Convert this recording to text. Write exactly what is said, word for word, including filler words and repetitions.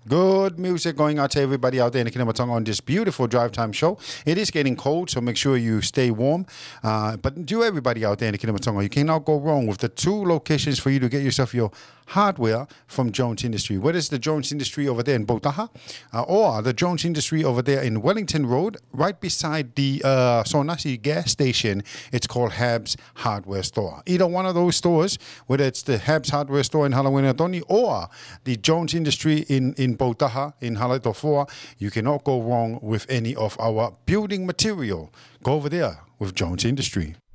Good music going out to everybody out there in Kinabatonga on this beautiful drive time show. It is getting cold, so make sure you stay warm. Uh, but to everybody out there in Kinabatonga, you cannot go wrong with the two locations for you to get yourself your hardware from Jones Industry. Whether it's the Jones Industry over there in Botaha uh, or the Jones Industry over there in Wellington Road, right beside the uh, Sonasi gas station, it's called Habs Hardware Store. Either one of those stores, whether it's the Habs Hardware Store in Halawinatoni or the Jones Industry in, in Botaha, in Halatofoa, you cannot go wrong with any of our building material. Go over there with Jones Industry.